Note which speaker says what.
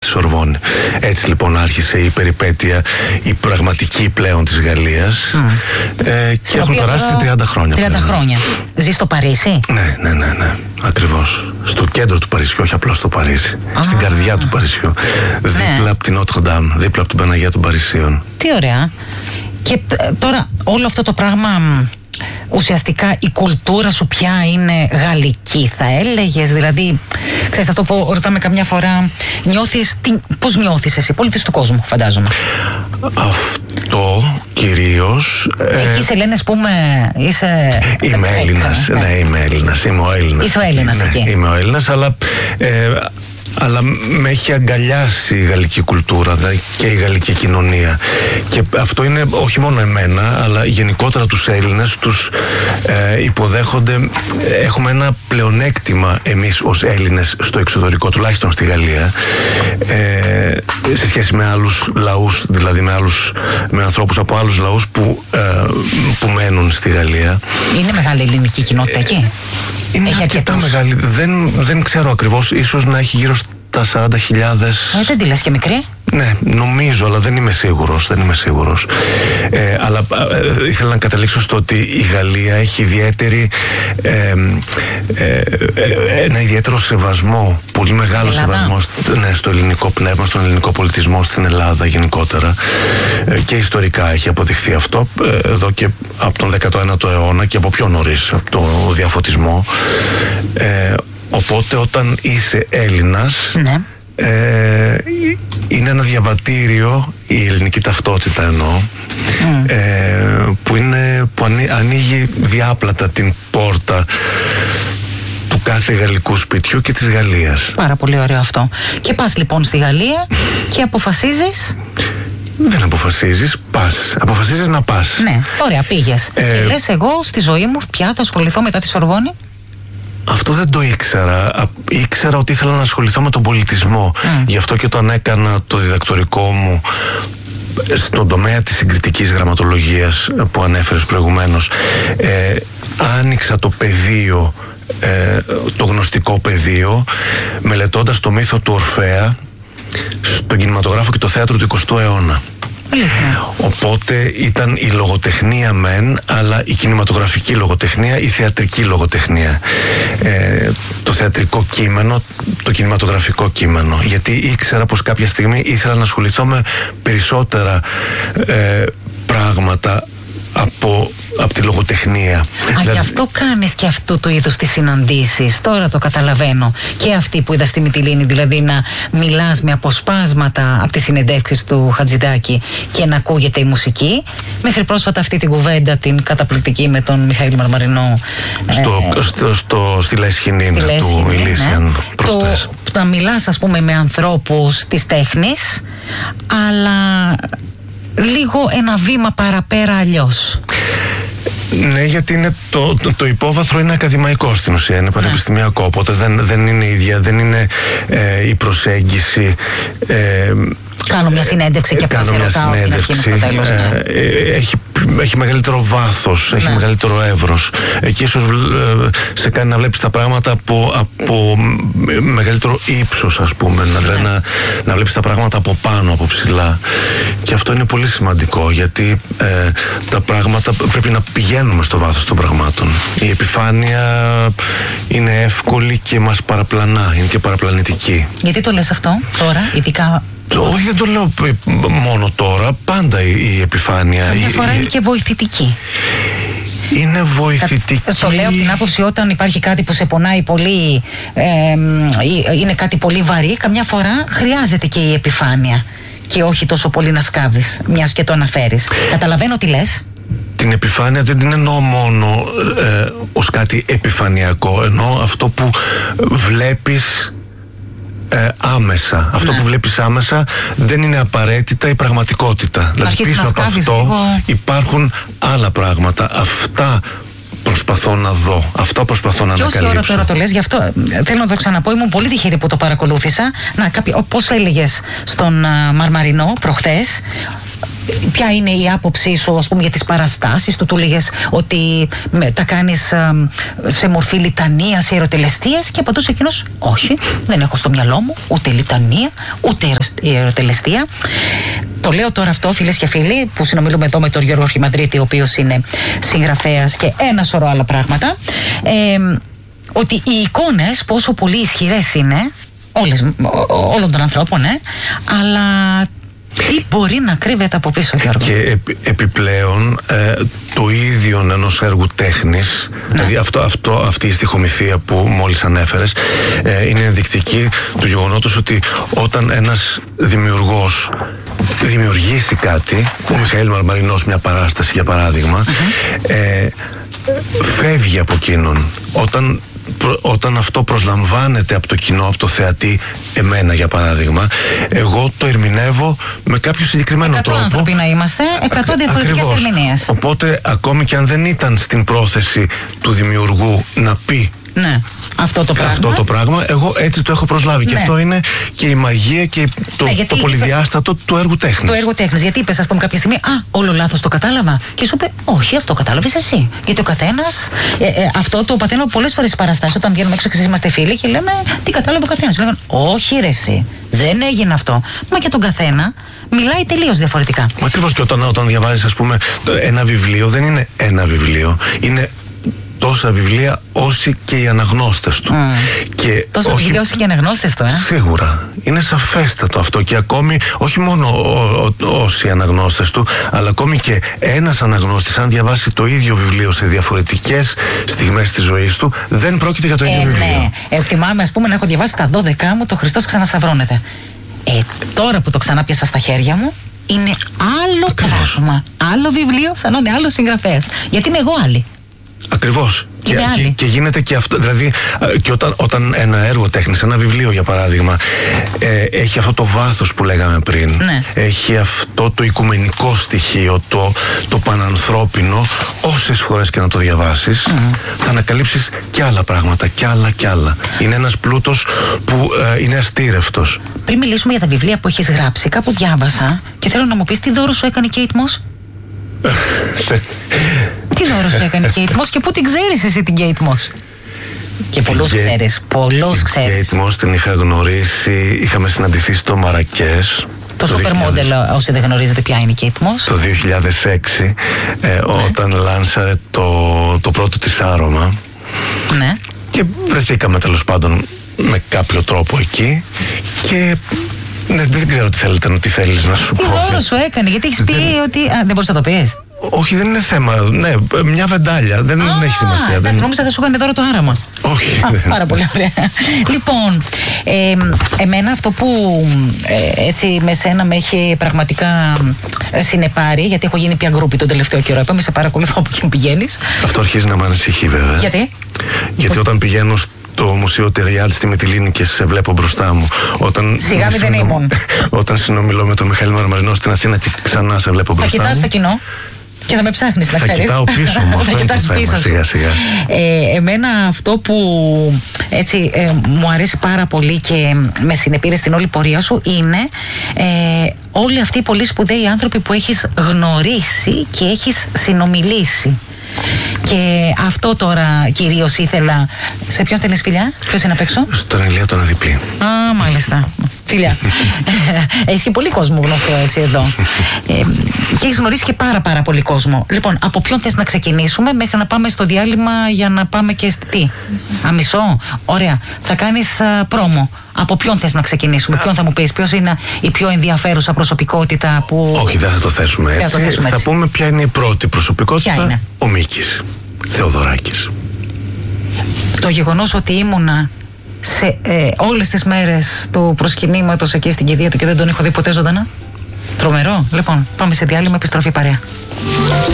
Speaker 1: Σορβόνη. Έτσι λοιπόν άρχισε η περιπέτεια, η πραγματική πλέον της Γαλλίας. Και έχουν περάσει 30 χρόνια.
Speaker 2: 30 χρόνια. Ζει στο Παρίσι?
Speaker 1: Ναι. Ακριβώς. Στο κέντρο του Παρισιού, όχι απλώς στο Παρίσι. Στην καρδιά του Παρισιού. Δίπλα από την Νότρ-Ντάμ, δίπλα από την Παναγία των Παρισίων.
Speaker 2: Τι ωραία. Και τώρα όλο αυτό το πράγμα, ουσιαστικά η κουλτούρα σου πια είναι γαλλική, θα έλεγες? Δηλαδή, ξέρεις αυτό που ρωτάμε καμιά φορά, πώς νιώθεις εσύ, πολίτης του κόσμου, φαντάζομαι?
Speaker 1: Αυτό κυρίως.
Speaker 2: Εκεί σε λένε, πούμε, είσαι.
Speaker 1: Είμαι Έλληνας. Ναι, είμαι Έλληνας. Είμαι ο Έλληνας.
Speaker 2: Είσαι ο Έλληνας εκεί.
Speaker 1: Είμαι ο Έλληνας, αλλά με έχει αγκαλιάσει η γαλλική κουλτούρα, δηλαδή και η γαλλική κοινωνία. Και αυτό είναι όχι μόνο εμένα, αλλά γενικότερα τους Έλληνες τους υποδέχονται. Έχουμε ένα πλεονέκτημα εμείς ως Έλληνες στο εξωτερικό, τουλάχιστον στη Γαλλία, σε σχέση με άλλους λαούς, δηλαδή με ανθρώπους από άλλους λαούς που μένουν στη Γαλλία. Είναι
Speaker 2: μεγάλη ελληνική κοινότητα εκεί?
Speaker 1: Είναι αρκετά μεγάλη. Δεν ξέρω ακριβώς, ίσως να έχει γύρω στα 40.000.
Speaker 2: Δεν τη λες και μικρή?
Speaker 1: Ναι, νομίζω, αλλά δεν είμαι σίγουρος. Αλλά ήθελα να καταλήξω στο ότι η Γαλλία έχει ένα ιδιαίτερο σεβασμό, πολύ μεγάλο σεβασμό στο ελληνικό πνεύμα, στον ελληνικό πολιτισμό, στην Ελλάδα γενικότερα. Και ιστορικά έχει αποδειχθεί αυτό εδώ και από τον 19ο αιώνα και από πιο νωρίς, από το διαφωτισμό. Οπότε όταν είσαι Έλληνας,
Speaker 2: ναι,
Speaker 1: είναι ένα διαβατήριο, η ελληνική ταυτότητα εννοώ, που ανοίγει διάπλατα την πόρτα του κάθε γαλλικού σπιτιού και της Γαλλίας.
Speaker 2: Πάρα πολύ ωραίο αυτό. Και πας λοιπόν στη Γαλλία και αποφασίζεις?
Speaker 1: Δεν αποφασίζεις, πας. Αποφασίζεις να πας.
Speaker 2: Ναι, ωραία, πήγες. Και λες, εγώ στη ζωή μου πια θα ασχοληθώ μετά τη Σορβόνη?
Speaker 1: Αυτό δεν το ήξερα. Ήξερα ότι ήθελα να ασχοληθώ με τον πολιτισμό. Γι' αυτό και όταν έκανα το διδακτορικό μου στον τομέα της συγκριτικής γραμματολογίας που ανέφερες προηγουμένως, άνοιξα το πεδίο, το γνωστικό πεδίο, μελετώντας το μύθο του Ορφέα στον κινηματογράφο και το θέατρο του 20ου αιώνα. Οπότε ήταν η λογοτεχνία μεν, αλλά η κινηματογραφική λογοτεχνία, η θεατρική λογοτεχνία, το θεατρικό κείμενο, το κινηματογραφικό κείμενο. Γιατί ήξερα πως κάποια στιγμή ήθελα να ασχοληθώ με περισσότερα πράγματα από τη λογοτεχνία.
Speaker 2: Γι' αυτό κάνεις και αυτού του είδους τις συναντήσεις. Τώρα το καταλαβαίνω. Και αυτή που είδα στη Μυτιλήνη, δηλαδή να μιλάς με αποσπάσματα από τις συνεντεύξεις του Χατζηδάκη και να ακούγεται η μουσική. Μέχρι πρόσφατα αυτή την κουβέντα την καταπληκτική με τον Μιχαήλ Μαρμαρινό
Speaker 1: στη Λέσχη του Ηλίσιαν προχτές.
Speaker 2: Να μιλάς, ας πούμε, με ανθρώπους της τέχνης, αλλά λίγο ένα βήμα παραπέρα αλλιώς.
Speaker 1: Ναι, γιατί είναι το υπόβαθρο είναι ακαδημαϊκό στην ουσία, είναι πανεπιστημιακό, οπότε δεν είναι ίδια, δεν είναι η προσέγγιση.
Speaker 2: Κάνω μια συνέντευξη και απλά σε ρωτάω την αρχή στο τέλος.
Speaker 1: Έχει μεγαλύτερο βάθος, έχει μεγαλύτερο εύρος. Εκεί ίσως σε κάνει να βλέπεις τα πράγματα από μεγαλύτερο ύψος, ας πούμε, να βλέπεις τα πράγματα από πάνω, από ψηλά. Και αυτό είναι πολύ σημαντικό, γιατί τα πράγματα πρέπει να πηγαίνουμε στο βάθος των πραγμάτων. Η επιφάνεια είναι εύκολη και μας παραπλανά, είναι και παραπλανητική.
Speaker 2: Γιατί το λες αυτό τώρα, ειδικά?
Speaker 1: Όχι, δεν το λέω μόνο τώρα, πάντα η επιφάνεια.
Speaker 2: Καμιά φορά είναι και βοηθητική.
Speaker 1: Είναι βοηθητική.
Speaker 2: Στο λέω από την άποψη, όταν υπάρχει κάτι που σε πονάει πολύ, είναι κάτι πολύ βαρύ, καμιά φορά χρειάζεται και η επιφάνεια και όχι τόσο πολύ να σκάβεις, μιας και το αναφέρεις. Καταλαβαίνω τι λες.
Speaker 1: Την επιφάνεια δεν την εννοώ μόνο ως κάτι επιφανειακό, εννοώ αυτό που βλέπεις άμεσα. Αυτό που βλέπεις άμεσα δεν είναι απαραίτητα η πραγματικότητα. Δηλαδή πίσω από αυτό υπάρχουν άλλα πράγματα. Αυτά προσπαθώ να δω. Αυτό προσπαθώ να ανακαλύψω.
Speaker 2: Και όση ώρα τώρα το λες, γι' αυτό θέλω να το ξαναπώ, ήμουν πολύ τυχερή που το παρακολούθησα. Πώς έλεγες στον Μαρμαρινό προχθές, ποια είναι η άποψή σου, ας πούμε, για τις παραστάσεις του? Του λέγες ότι τα κάνεις σε μορφή λιτανίας ή ερωτελεστίας, και απαντούσε εκείνος, όχι, δεν έχω στο μυαλό μου ούτε λιτανία ούτε ερωτελεστία. Το λέω τώρα αυτό, φίλες και φίλοι, που συνομιλούμε εδώ με τον Γιώργο Αρχιμανδρίτη, ο οποίος είναι συγγραφέας και ένα σωρό άλλα πράγματα, ότι οι εικόνες πόσο πολύ ισχυρές είναι όλων των ανθρώπων, αλλά τι μπορεί να κρύβεται από πίσω, Γιώργο?
Speaker 1: Και επιπλέον το ίδιο ενός έργου τέχνης, δηλαδή αυτή η στιχομυθία που μόλις ανέφερες, είναι ενδεικτική του γεγονότος ότι όταν ένας δημιουργός δημιουργήσει κάτι, ο Μιχαήλ Μαρμαρινός μια παράσταση για παράδειγμα, φεύγει από εκείνον. Όταν αυτό προσλαμβάνεται από το κοινό, από το θεατή, εμένα για παράδειγμα, εγώ το ερμηνεύω με κάποιο συγκεκριμένο τρόπο.
Speaker 2: 100 άνθρωποι να είμαστε, 100 διαφορετικές ερμηνείες.
Speaker 1: Οπότε ακόμη και αν δεν ήταν στην πρόθεση του δημιουργού να πει αυτό το πράγμα, εγώ έτσι το έχω προσλάβει. Και αυτό είναι και η μαγεία και το πολυδιάστατο του έργου τέχνης. Το
Speaker 2: έργο τέχνης. Γιατί είπες, ας πούμε, κάποια στιγμή, όλο λάθος το κατάλαβα. Και σου είπε, όχι, αυτό κατάλαβες εσύ. Γιατί ο καθένας, αυτό το παθαίνω πολλές φορές στις παραστάσεις, όταν βγαίνουμε έξω και είμαστε φίλοι και λέμε, τι κατάλαβε ο καθένας. Λέμε, όχι, ρε, εσύ, δεν έγινε αυτό. Μα και τον καθένα μιλάει τελείως διαφορετικά.
Speaker 1: Μα ακριβώς, και όταν διαβάζεις, ας πούμε, ένα βιβλίο, δεν είναι ένα βιβλίο. Είναι τόσα βιβλία όσοι και οι αναγνώστες του.
Speaker 2: Και τόσα βιβλία όσοι και οι αναγνώστες του,
Speaker 1: Σίγουρα. Είναι σαφέστατο αυτό. Και ακόμη, όχι μόνο όσοι οι αναγνώστες του, αλλά ακόμη και ένας αναγνώστης, αν διαβάσει το ίδιο βιβλίο σε διαφορετικές στιγμές της ζωής του, δεν πρόκειται για το ίδιο βιβλίο.
Speaker 2: Ναι. Θυμάμαι, ας πούμε, να έχω διαβάσει τα 12 μου, το Χριστός ξανασταυρώνεται. Τώρα που το ξανά πιάσα στα χέρια μου, είναι άλλο πράγμα. Άλλο βιβλίο, σαν να είναι άλλο συγγραφέας. Γιατί είμαι εγώ άλλη.
Speaker 1: Ακριβώς. Και γίνεται και αυτό. Δηλαδή, και όταν ένα έργο τέχνης, ένα βιβλίο για παράδειγμα, έχει αυτό το βάθος που λέγαμε πριν, έχει αυτό το οικουμενικό στοιχείο, το πανανθρώπινο, όσες φορές και να το διαβάσεις, θα ανακαλύψεις και άλλα πράγματα, και άλλα. Είναι ένας πλούτος που είναι αστήρευτος.
Speaker 2: Πριν μιλήσουμε για τα βιβλία που έχεις γράψει, κάπου διάβασα και θέλω να μου πεις τι δώρο σου έκανε η Kate Moss. Τι δώρο σου έκανε η Kate Moss και πού την ξέρεις εσύ την Kate Moss? Και πολλούς ξέρεις.
Speaker 1: Την Kate Moss την είχα γνωρίσει, είχαμε συναντηθεί στο Μαρακές.
Speaker 2: Το supermodel, όσοι δεν γνωρίζετε ποια είναι η Kate Moss.
Speaker 1: Το 2006, όταν λάνσαρε το πρώτο της άρωμα.
Speaker 2: Ναι.
Speaker 1: Και βρεθήκαμε τέλος πάντων με κάποιο τρόπο εκεί. Και δεν ξέρω τι θέλεις να σου πω.
Speaker 2: Τι δώρο σου έκανε, γιατί έχεις πει ότι. Δεν μπορείς να το πεις.
Speaker 1: Όχι, δεν είναι θέμα. Ναι, μια βεντάλια. Δεν έχει σημασία.
Speaker 2: Δεν νόμιζα θα σου έκανε δώρο το άραμα.
Speaker 1: Όχι.
Speaker 2: Πάρα πολύ ωραία. Λοιπόν, εμένα αυτό που έτσι με σένα με έχει πραγματικά συνεπάρει, γιατί έχω γίνει πια γκρούπι τον τελευταίο καιρό. Είπαμε, σε παρακολουθώ από εκεί που πηγαίνεις.
Speaker 1: Αυτό αρχίζει να με ανησυχεί, βέβαια. Γιατί όταν πηγαίνω το Μουσείο Τεριάλ στη Μυτιλήνη και σε βλέπω μπροστά μου.
Speaker 2: Σιγά μη δεν ήμουν.
Speaker 1: Όταν συνομιλώ με τον Μιχαήλ Μαρμαρινό στην Αθήνα και ξανά σε βλέπω μπροστά μου.
Speaker 2: Θα κοιτάς το κοινό και θα με ψάχνεις, να ξέρεις.
Speaker 1: Θα κοιτάω πίσω μου, αυτό είναι το θέμα, σιγά σιγά.
Speaker 2: Εμένα αυτό που έτσι μου αρέσει πάρα πολύ και με συνεπήρε στην όλη πορεία σου είναι όλοι αυτοί οι πολύ σπουδαίοι άνθρωποι που έχεις γνωρίσει και έχεις συνομιλήσει. Και αυτό τώρα κυρίως ήθελα. Σε ποιον στέλνεις φιλιά, ποιος είναι απ' έξω?
Speaker 1: Στον Ηλία τον Αδιπλή.
Speaker 2: Μάλιστα. Φιλιά. Έχεις και πολύ κόσμο γνωστό εσύ εδώ. Και έχεις γνωρίσει και πάρα πολύ κόσμο. Λοιπόν, από ποιον θες να ξεκινήσουμε μέχρι να πάμε στο διάλειμμα για να πάμε και τι? Αμισό. Ωραία. Θα κάνεις πρόμο. Από ποιον θες να ξεκινήσουμε, ποιον θα μου πεις, ποιος είναι η πιο ενδιαφέρουσα προσωπικότητα που.
Speaker 1: Όχι, δεν θα το θέσουμε έτσι. Θα πούμε ποια είναι η πρώτη προσωπικότητα.
Speaker 2: Ποια είναι?
Speaker 1: Ο Μίκης Θεοδωράκης.
Speaker 2: Το γεγονός ότι ήμουνα σε όλες τις μέρες του προσκυνήματος εκεί στην κηδεία του και δεν τον έχω δει ποτέ ζωντανά. Τρομερό. Λοιπόν, πάμε σε διάλειμμα, επιστροφή παρέα.